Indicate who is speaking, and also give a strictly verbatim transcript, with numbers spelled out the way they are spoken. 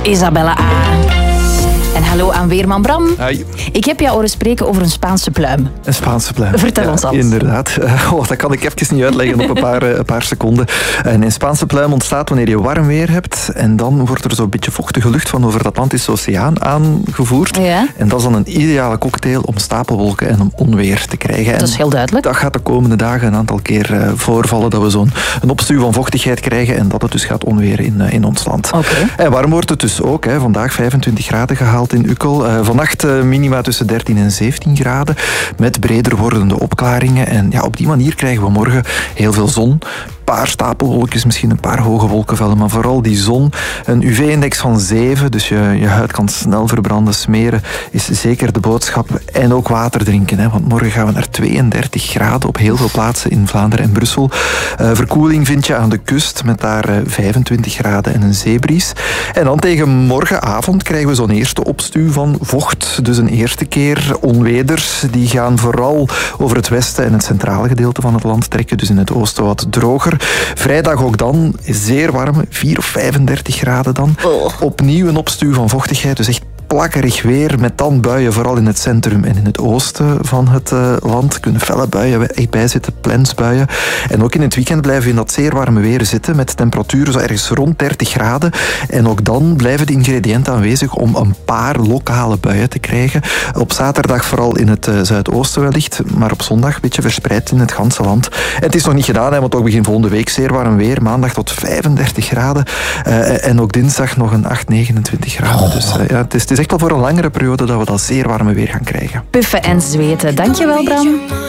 Speaker 1: Isabelle A. En hallo aan weerman Bram.
Speaker 2: Hi.
Speaker 1: Ik heb jou horen spreken over een Spaanse pluim.
Speaker 2: Een Spaanse pluim.
Speaker 1: Vertel
Speaker 2: ja,
Speaker 1: ons alles.
Speaker 2: Inderdaad. Uh, oh, dat kan ik even niet uitleggen op een paar, uh, een paar seconden. En een Spaanse pluim ontstaat wanneer je warm weer hebt. En dan wordt er zo'n beetje vochtige lucht van over de Atlantische Oceaan aangevoerd.
Speaker 1: Ja.
Speaker 2: En dat is dan een ideale cocktail om stapelwolken en om onweer te krijgen.
Speaker 1: Dat is heel duidelijk.
Speaker 2: Dat gaat de komende dagen een aantal keer uh, voorvallen. Dat we zo'n een opstuw van vochtigheid krijgen. En dat het dus gaat onweren in, uh, in ons land.
Speaker 1: Okay.
Speaker 2: En warm wordt het dus ook. Hè. Vandaag vijfentwintig graden gehaald in Ukkel. Uh, vannacht uh, minima tussen dertien en zeventien graden. Met breder wordende opklaringen. En ja, op die manier krijgen we morgen heel veel zon. Een paar stapelwolkjes, misschien een paar hoge wolkenvelden, maar vooral die zon. Een U V-index van zeven, dus je, je huid kan snel verbranden. Smeren is zeker de boodschap. En ook water drinken, hè, want morgen gaan we naar tweeëndertig graden op heel veel plaatsen in Vlaanderen en Brussel. Uh, verkoeling vind je aan de kust met daar uh, vijfentwintig graden en een zeebries. En dan tegen morgenavond krijgen we zo'n eerste opstuw van vocht. Dus een eerste keer onweders. Die gaan vooral over het westen en het centrale gedeelte van het land trekken. Dus in het oosten wat droger. Vrijdag ook dan zeer warm, vier of vijfendertig graden dan.
Speaker 1: Oh.
Speaker 2: Opnieuw een opstuw van vochtigheid, dus echt plakkerig weer, met dan buien vooral in het centrum en in het oosten van het uh, land. Kunnen felle buien echt bij zitten, plensbuien. En ook in het weekend blijven we in dat zeer warme weer zitten, met temperaturen zo ergens rond dertig graden. En ook dan blijven de ingrediënten aanwezig om een paar lokale buien te krijgen. Op zaterdag vooral in het uh, zuidoosten wellicht, maar op zondag een beetje verspreid in het ganse land. En het is nog niet gedaan, hè, want ook begin volgende week zeer warm weer. Maandag tot vijfendertig graden. Uh, en ook dinsdag nog een acht, negenentwintig graden. Oh. Dus uh, ja, het is, het is echt wel voor een langere periode dat we dat zeer warme weer gaan krijgen.
Speaker 1: Puffen en zweten. Dankjewel, Bram.